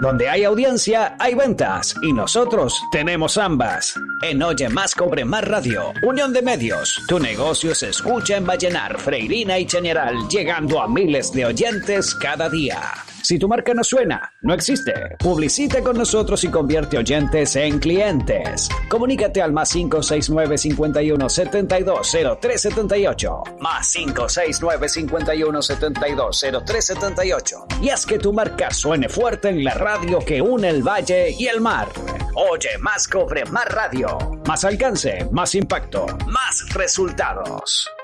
Donde hay audiencia, hay ventas. Y nosotros tenemos ambas. En Oye Más Cobre Más Radio, Unión de Medios. Tu negocio se escucha en Vallenar, Freirina y Chañaral, llegando a miles de oyentes cada día. Si tu marca no suena, no existe. Publicita con nosotros y convierte oyentes en clientes. Comunícate al +569 51 72 03 78. +569 51 72 03 78. Y haz que tu marca suene fuerte en la radio que une el valle y el mar. Oye Más Cobre Más Radio. Más alcance, más impacto, más resultados.